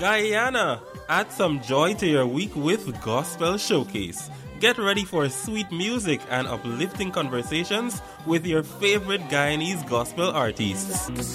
Guyana. Add some joy to your week with Gospel Showcase. Get ready for sweet music and uplifting conversations with your favorite Guyanese gospel artists.